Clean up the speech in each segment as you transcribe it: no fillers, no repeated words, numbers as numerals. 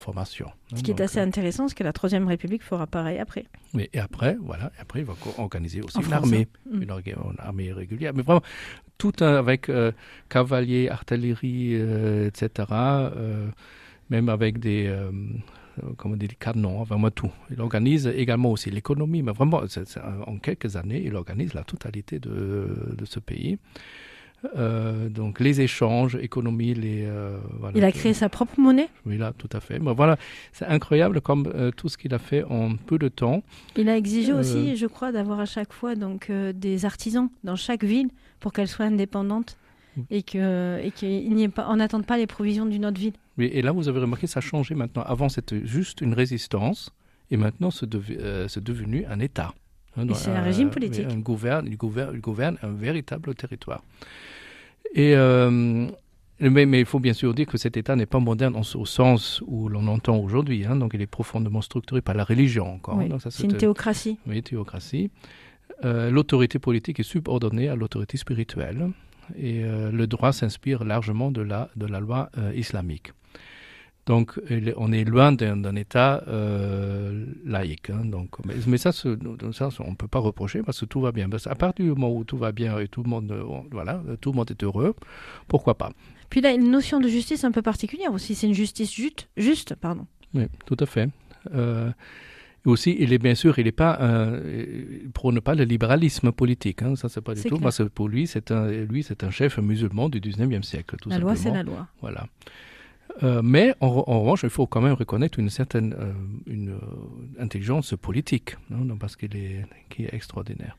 formation. Ce qui est assez intéressant, c'est que la Troisième République fera pareil après. Oui, et après, il va organiser aussi une armée régulière. Mais vraiment, tout avec cavaliers, artillerie, etc., même avec des canons, vraiment tout. Il organise également aussi l'économie, mais vraiment, en quelques années, il organise la totalité de ce pays. Donc les échanges, économie, il a créé sa propre monnaie. Oui, là, tout à fait. Mais voilà, c'est incroyable comme tout ce qu'il a fait en peu de temps. Il a exigé aussi, je crois, d'avoir à chaque fois des artisans dans chaque ville pour qu'elle soit indépendante et qu'il n'y ait pas, on n'attende pas les provisions d'une autre ville. Oui, et là, vous avez remarqué, ça a changé maintenant. Avant, c'était juste une résistance et maintenant, c'est devenu un État. Et c'est un régime politique. Il gouverne un véritable territoire. Mais il faut bien sûr dire que cet État n'est pas moderne au sens où l'on entend aujourd'hui. Donc il est profondément structuré par la religion encore. Oui, donc c'est une théocratie. Oui, théocratie. L'autorité politique est subordonnée à l'autorité spirituelle. Et le droit s'inspire largement de la loi islamique. Donc, on est loin d'un État laïque. Mais ça, on ne peut pas reprocher parce que tout va bien. Parce qu'à partir du moment où tout va bien et tout le monde est heureux, pourquoi pas. Puis il a une notion de justice un peu particulière aussi. C'est une justice juste. Oui, tout à fait. Aussi, il n'est pas prône pas le libéralisme politique. Ça, c'est pas du tout. Parce que pour lui, c'est un chef musulman du 19e siècle. Tout la simplement. Loi, c'est la loi. Voilà. Mais en revanche, il faut quand même reconnaître une certaine intelligence politique, parce qui est extraordinaire.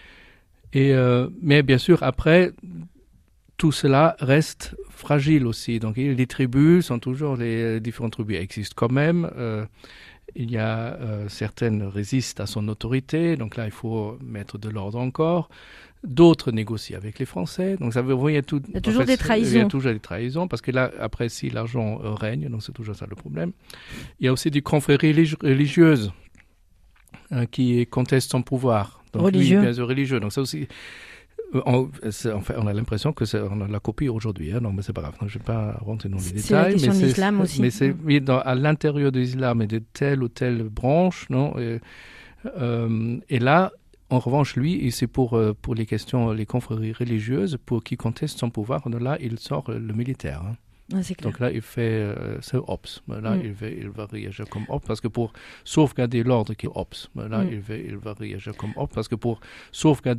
Mais bien sûr, après, tout cela reste fragile aussi. Donc les tribus les différentes tribus existent quand même. Il y a certaines résistent à son autorité, donc là il faut mettre de l'ordre encore. D'autres négocient avec les Français, donc ça veut dire il y a toujours des trahisons. Il y a toujours des trahisons parce que là après si l'argent règne, donc c'est toujours ça le problème. Il y a aussi des confréries religieuses qui contestent son pouvoir. Donc, religieux. Oui, bien sûr religieux. Donc ça aussi. On a l'impression que on a la copie aujourd'hui, non, mais c'est pas grave. Je ne vais pas rentrer dans les détails. C'est la question de l'islam aussi. Mais c'est à l'intérieur de l'islam et de telle ou telle branche, non. Et là, en revanche, lui, c'est pour les questions, les confréries religieuses, pour qui contestent son pouvoir. Là, il sort le militaire. C'est clair. Donc là, il fait c'est OPS. Là, il va réagir comme OPS parce que pour sauvegarder l'ordre qui est OPS. Là, il va réagir comme OPS parce que pour sauvegarder